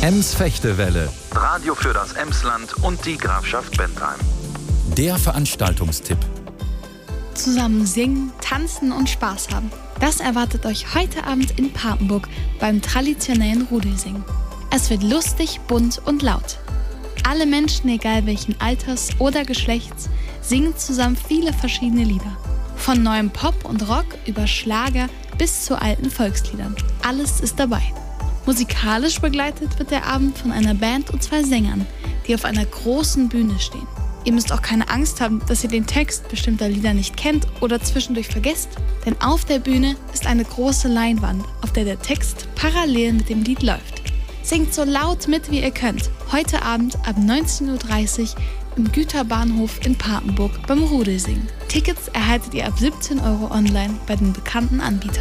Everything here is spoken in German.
Ems-Fechtewelle, Radio für das Emsland und die Grafschaft Bentheim. der Veranstaltungstipp. Zusammen singen, tanzen und Spaß haben. Das erwartet euch heute Abend in Papenburg beim traditionellen Rudelsingen. Es wird lustig, bunt und laut. Alle Menschen, egal welchen Alters oder Geschlechts, singen zusammen viele verschiedene Lieder. Von neuem Pop und Rock über Schlager bis zu alten Volksliedern. Alles ist dabei. Musikalisch begleitet wird der Abend von einer Band und 2 Sängern, die auf einer großen Bühne stehen. Ihr müsst auch keine Angst haben, dass ihr den Text bestimmter Lieder nicht kennt oder zwischendurch vergesst, denn auf der Bühne ist eine große Leinwand, auf der der Text parallel mit dem Lied läuft. Singt so laut mit, wie ihr könnt. Heute Abend ab 19:30 Uhr im Güterbahnhof in Papenburg beim Rudelsingen. Tickets erhaltet ihr ab 17 € online bei den bekannten Anbietern.